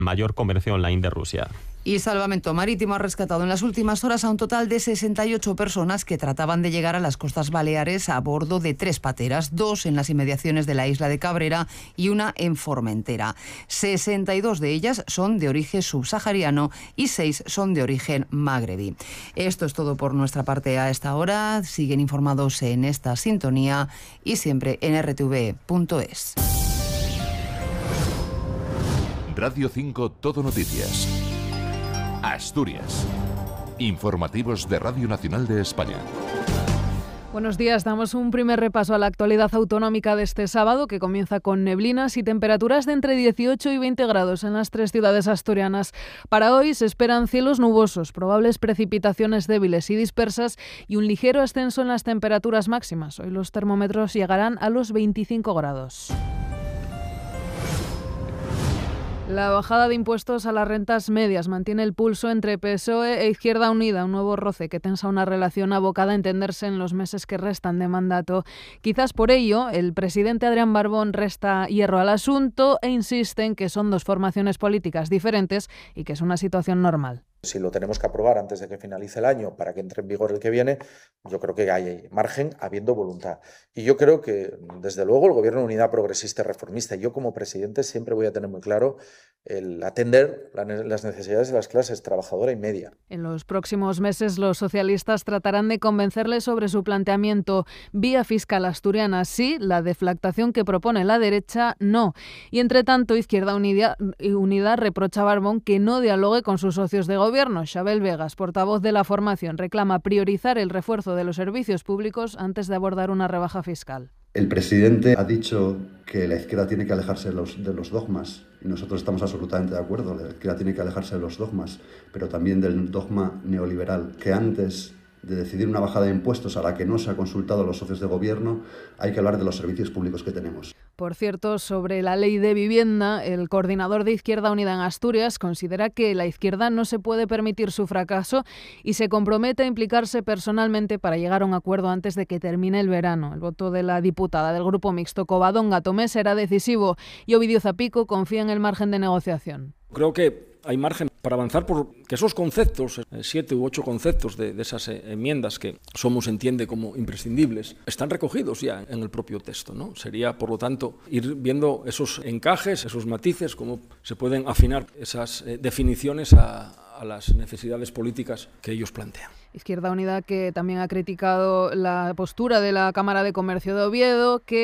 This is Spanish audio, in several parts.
mayor comercio online de Rusia. Y Salvamento Marítimo ha rescatado en las últimas horas a un total de 68 personas que trataban de llegar a las costas baleares a bordo de 3 pateras, 2 en las inmediaciones de la isla de Cabrera y 1 en Formentera. 62 de ellas son de origen subsahariano y 6 son de origen magrebí. Esto es todo por nuestra parte a esta hora. Siguen informados en esta sintonía y siempre en rtv.es. Radio 5 Todo Noticias. Asturias. Informativos de Radio Nacional de España. Buenos días, damos un primer repaso a la actualidad autonómica de este sábado, que comienza con neblinas y temperaturas de entre 18 y 20 grados en las 3 ciudades asturianas. Para hoy se esperan cielos nubosos, probables precipitaciones débiles y dispersas y un ligero ascenso en las temperaturas máximas. Hoy los termómetros llegarán a los 25 grados. La bajada de impuestos a las rentas medias mantiene el pulso entre PSOE e Izquierda Unida, un nuevo roce que tensa una relación abocada a entenderse en los meses que restan de mandato. Quizás por ello, el presidente Adrián Barbón resta hierro al asunto e insiste en que son 2 formaciones políticas diferentes y que es una situación normal. Si lo tenemos que aprobar antes de que finalice el año para que entre en vigor el que viene, yo creo que hay margen habiendo voluntad. Y yo creo que, desde luego, el Gobierno de Unidad Progresista y Reformista, yo como presidente siempre voy a tener muy claro el atender las necesidades de las clases trabajadora y media. En los próximos meses los socialistas tratarán de convencerle sobre su planteamiento. Vía fiscal asturiana sí, la deflactación que propone la derecha no. Y entre tanto, Izquierda Unida reprocha a Barbón que no dialogue con sus socios de gobierno. Xabel Vegas, portavoz de la formación, reclama priorizar el refuerzo de los servicios públicos antes de abordar una rebaja fiscal. El presidente ha dicho que la izquierda tiene que alejarse de los dogmas y nosotros estamos absolutamente de acuerdo. La izquierda tiene que alejarse de los dogmas, pero también del dogma neoliberal, que antes de decidir una bajada de impuestos a la que no se ha consultado a los socios de gobierno, hay que hablar de los servicios públicos que tenemos. Por cierto, sobre la ley de vivienda, el coordinador de Izquierda Unida en Asturias considera que la izquierda no se puede permitir su fracaso y se compromete a implicarse personalmente para llegar a un acuerdo antes de que termine el verano. El voto de la diputada del Grupo Mixto Covadonga Tomé será decisivo y Ovidio Zapico confía en el margen de negociación. Creo que hay margen para avanzar porque esos conceptos, 7 u 8 conceptos de esas enmiendas que Somos entiende como imprescindibles, están recogidos ya en el propio texto, ¿no? Sería, por lo tanto, ir viendo esos encajes, esos matices, cómo se pueden afinar esas definiciones a las necesidades políticas que ellos plantean. Izquierda Unida, que también ha criticado la postura de la Cámara de Comercio de Oviedo, que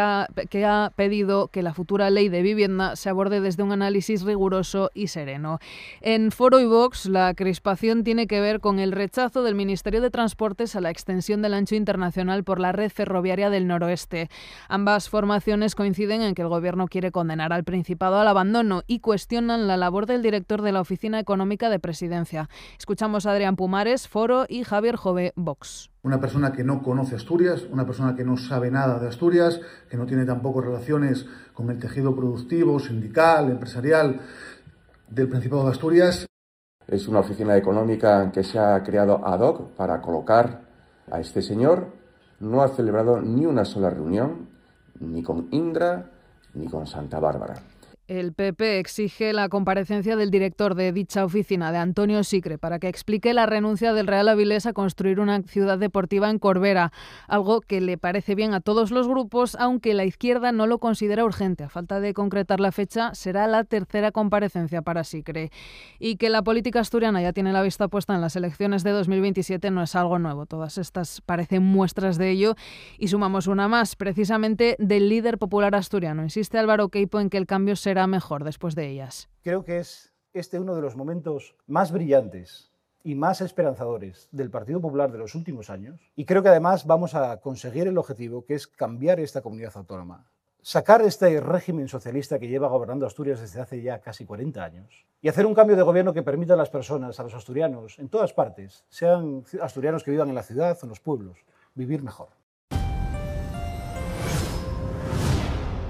ha pedido que la futura ley de vivienda se aborde desde un análisis riguroso y sereno. En Foro y Vox, la crispación tiene que ver con el rechazo del Ministerio de Transportes a la extensión del ancho internacional por la red ferroviaria del noroeste. Ambas formaciones coinciden en que el Gobierno quiere condenar al Principado al abandono y cuestionan la labor del director de la Oficina Económica de Presidencia. Escuchamos a Adrián Pumares, Foro, y Javier Jové, Vox. Una persona que no conoce Asturias, una persona que no sabe nada de Asturias, que no tiene tampoco relaciones con el tejido productivo, sindical, empresarial del Principado de Asturias. Es una oficina económica que se ha creado ad hoc para colocar a este señor. No ha celebrado ni una sola reunión, ni con Indra, ni con Santa Bárbara. El PP exige la comparecencia del director de dicha oficina, de Antonio Sicre, para que explique la renuncia del Real Avilés a construir una ciudad deportiva en Corbera, algo que le parece bien a todos los grupos, aunque la izquierda no lo considera urgente. A falta de concretar la fecha, será la tercera comparecencia para Sicre. Y que la política asturiana ya tiene la vista puesta en las elecciones de 2027 no es algo nuevo. Todas estas parecen muestras de ello. Y sumamos una más, precisamente del líder popular asturiano. Insiste Álvaro Queipo en que el cambio será mejor después de ellas. Creo que es uno de los momentos más brillantes y más esperanzadores del Partido Popular de los últimos años, y creo que además vamos a conseguir el objetivo, que es cambiar esta comunidad autónoma, sacar este régimen socialista que lleva gobernando Asturias desde hace ya casi 40 años y hacer un cambio de gobierno que permita a las personas, a los asturianos, en todas partes, sean asturianos que vivan en la ciudad o en los pueblos, vivir mejor.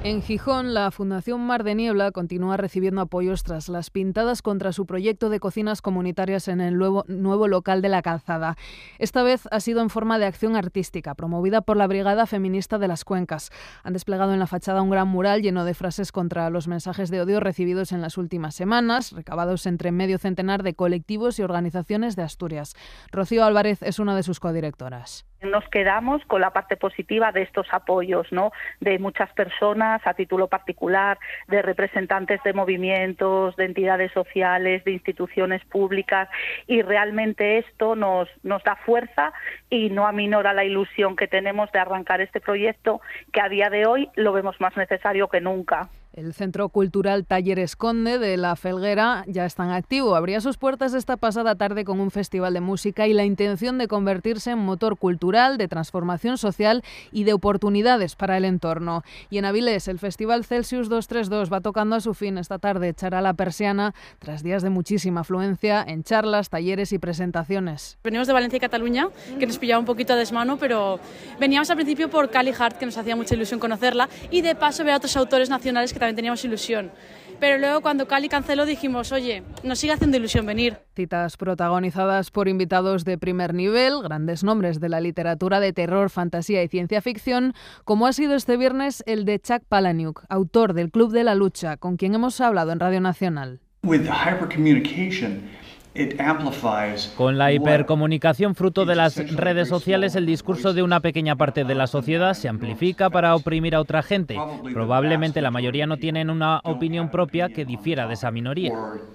En Gijón, la Fundación Mar de Niebla continúa recibiendo apoyos tras las pintadas contra su proyecto de cocinas comunitarias en el nuevo local de La Calzada. Esta vez ha sido en forma de acción artística, promovida por la Brigada Feminista de las Cuencas. Han desplegado en la fachada un gran mural lleno de frases contra los mensajes de odio recibidos en las últimas semanas, recabados entre medio centenar de colectivos y organizaciones de Asturias. Rocío Álvarez es una de sus codirectoras. Nos quedamos con la parte positiva de estos apoyos, ¿no?, de muchas personas a título particular, de representantes de movimientos, de entidades sociales, de instituciones públicas, y realmente esto nos da fuerza y no aminora la ilusión que tenemos de arrancar este proyecto, que a día de hoy lo vemos más necesario que nunca. El Centro Cultural Talleres Conde de La Felguera ya está en activo. Abría sus puertas esta pasada tarde con un festival de música y la intención de convertirse en motor cultural, de transformación social y de oportunidades para el entorno. Y en Avilés, el Festival Celsius 232 va tocando a su fin esta tarde. Echará la persiana tras días de muchísima afluencia en charlas, talleres y presentaciones. Venimos de Valencia y Cataluña, que nos pillaba un poquito a desmano, pero veníamos al principio por Cali Hart, que nos hacía mucha ilusión conocerla, y de paso ver a otros autores nacionales que también teníamos ilusión. Pero luego cuando Cali canceló dijimos, oye, nos sigue haciendo ilusión venir. Citas protagonizadas por invitados de primer nivel, grandes nombres de la literatura de terror, fantasía y ciencia ficción, como ha sido este viernes el de Chuck Palahniuk, autor del Club de la Lucha, con quien hemos hablado en Radio Nacional. Con la hipercomunicación fruto de las redes sociales, el discurso de una pequeña parte de la sociedad se amplifica para oprimir a otra gente. Probablemente la mayoría no tienen una opinión propia que difiera de esa minoría.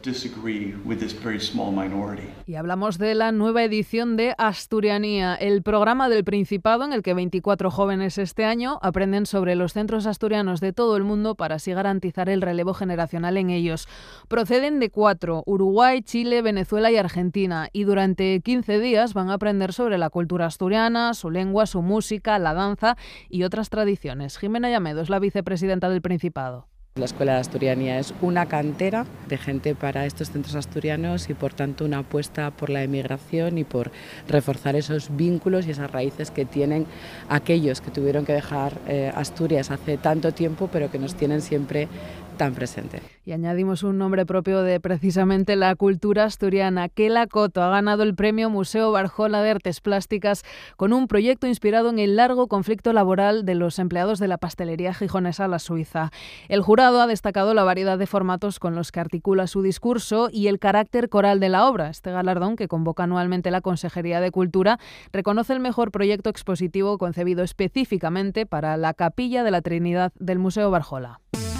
Y hablamos de la nueva edición de Asturianía, el programa del Principado en el que 24 jóvenes este año aprenden sobre los centros asturianos de todo el mundo para así garantizar el relevo generacional en ellos. Proceden de 4, Uruguay, Chile, Venezuela y Argentina, y durante 15 días van a aprender sobre la cultura asturiana, su lengua, su música, la danza y otras tradiciones. Jimena Llamedo es la vicepresidenta del Principado. La Escuela de Asturianía es una cantera de gente para estos centros asturianos y por tanto una apuesta por la emigración y por reforzar esos vínculos y esas raíces que tienen aquellos que tuvieron que dejar Asturias hace tanto tiempo pero que nos tienen siempre tan presente. Y añadimos un nombre propio de precisamente la cultura asturiana. Kela Coto ha ganado el premio Museo Barjola de Artes Plásticas con un proyecto inspirado en el largo conflicto laboral de los empleados de la pastelería gijonesa La Suiza. El jurado ha destacado la variedad de formatos con los que articula su discurso y el carácter coral de la obra. Este galardón, que convoca anualmente la Consejería de Cultura, reconoce el mejor proyecto expositivo concebido específicamente para la Capilla de la Trinidad del Museo Barjola.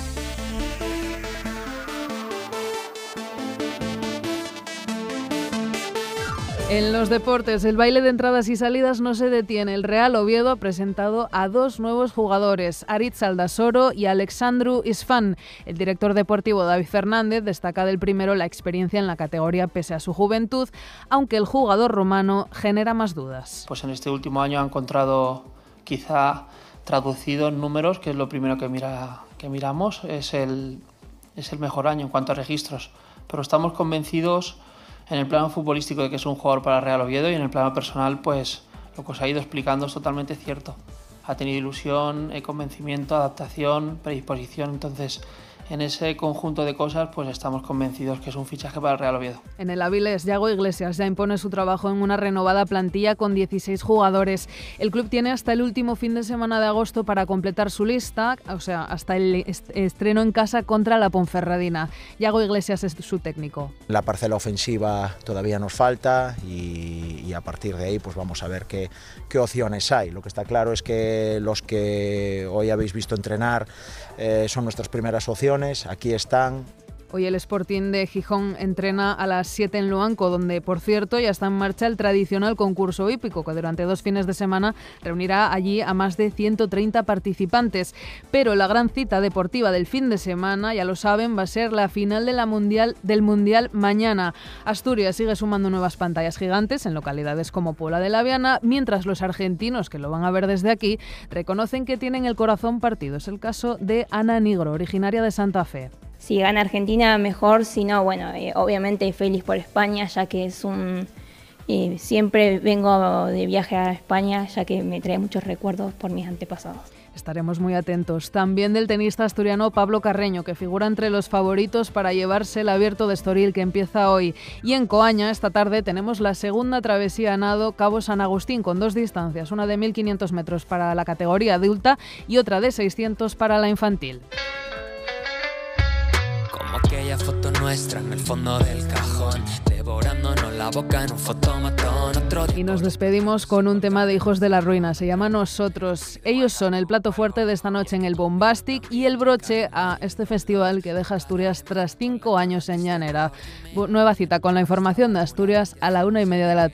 En los deportes, el baile de entradas y salidas no se detiene. El Real Oviedo ha presentado a 2 nuevos jugadores, Aritz Aldasoro y Alexandru Isfan. El director deportivo David Fernández destaca del primero la experiencia en la categoría pese a su juventud, aunque el jugador romano genera más dudas. Pues en este último año ha encontrado quizá traducido en números, que es lo primero que miramos, es el mejor año en cuanto a registros. Pero estamos convencidos en el plano futbolístico de que es un jugador para el Real Oviedo, y en el plano personal, pues lo que os ha ido explicando es totalmente cierto. Ha tenido ilusión, convencimiento, adaptación, predisposición, entonces en ese conjunto de cosas pues estamos convencidos que es un fichaje para el Real Oviedo. En el Avilés, Yago Iglesias ya impone su trabajo en una renovada plantilla con 16 jugadores. El club tiene hasta el último fin de semana de agosto para completar su lista, o sea, hasta el estreno en casa contra la Ponferradina. Yago Iglesias es su técnico. La parcela ofensiva todavía nos falta y a partir de ahí pues vamos a ver qué opciones hay. Lo que está claro es que los que hoy habéis visto entrenar son nuestras primeras opciones. Aquí están. Hoy el Sporting de Gijón entrena a las 7 en Luanco, donde, por cierto, ya está en marcha el tradicional concurso hípico, que durante 2 fines de semana reunirá allí a más de 130 participantes. Pero la gran cita deportiva del fin de semana, ya lo saben, va a ser la final del Mundial mañana. Asturias sigue sumando nuevas pantallas gigantes en localidades como Puebla de la Viana, mientras los argentinos, que lo van a ver desde aquí, reconocen que tienen el corazón partido. Es el caso de Ana Nigro, originaria de Santa Fe. Si gana Argentina, mejor. Si no, bueno, obviamente feliz por España, ya que es siempre vengo de viaje a España, ya que me trae muchos recuerdos por mis antepasados. Estaremos muy atentos. También del tenista asturiano Pablo Carreño, que figura entre los favoritos para llevarse el Abierto de Estoril, que empieza hoy. Y en Coaña, esta tarde, tenemos la segunda travesía a nado Cabo San Agustín, con 2 distancias, una de 1.500 metros para la categoría adulta y otra de 600 para la infantil. Como aquella foto nuestra en el fondo del cajón, devorándonos la boca en un fotomatón. Y nos despedimos con un tema de Hijos de la Ruina, se llama Nosotros. Ellos son el plato fuerte de esta noche en el Bombastic y el broche a este festival que deja Asturias tras 5 años en Llanera. Nueva cita con la información de Asturias a la 1:30 de la tarde.